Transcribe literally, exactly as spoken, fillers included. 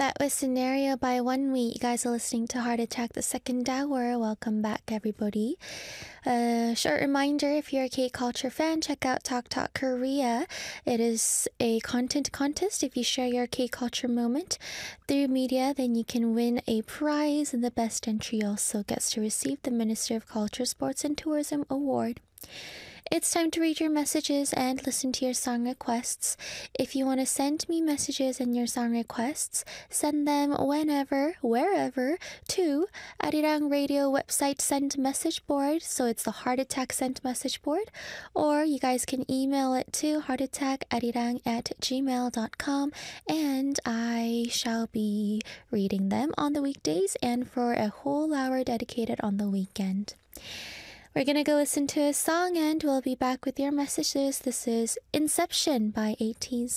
That was Scenario by One Week. You guys are listening to Heart Attack, the second hour. Welcome back, everybody. A short reminder, if you're a K-Culture fan, check out Talk Talk Korea. It is a content contest. If you share your K-Culture moment through media, then you can win a prize, and the best entry also gets to receive the Minister of Culture, Sports and Tourism Award. It's time to read your messages and listen to your song requests. If you want to send me messages and your song requests, send them whenever, wherever, to Arirang Radio website send message board. So it's the Heart Attack send message board. Or you guys can email it to heartattackarirang at gmail dot com, and I shall be reading them on the weekdays and for a whole hour dedicated on the weekend. We're gonna go listen to a song and we'll be back with your messages. This is Inception by eighties.